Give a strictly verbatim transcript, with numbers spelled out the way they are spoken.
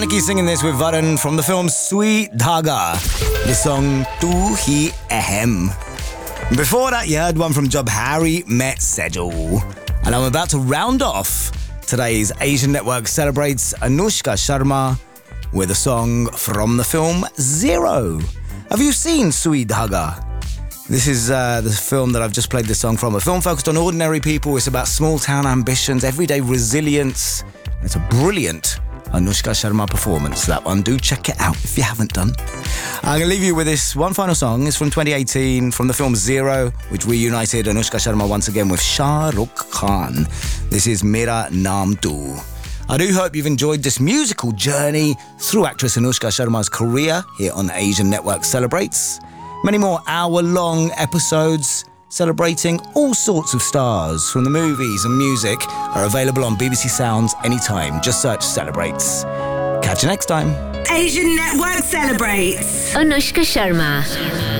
Janaki singing this with Varun from the film Sui Dhaga. The song Tu Hi Ahem. Before that, you heard one from Job Harry Met Sejal. And I'm about to round off today's Asian Network Celebrates Anushka Sharma with a song from the film Zero. Have you seen Sui Dhaga? This is uh, the film that I've just played this song from. A film focused on ordinary people. It's about small-town ambitions, everyday resilience. It's a brilliant Anushka Sharma performance, that one. Do check it out if you haven't done. I'm going to leave you with this one final song. It's from twenty eighteen, from the film Zero, which reunited Anushka Sharma once again with Shah Rukh Khan. This is Mera Naam Tu. I do hope you've enjoyed this musical journey through actress Anushka Sharma's career here on Asian Network Celebrates. Many more hour-long episodes celebrating all sorts of stars from the movies and music are available on B B C Sounds anytime. Just search Celebrates. Catch you next time. Asian Network Celebrates. Anushka Sharma.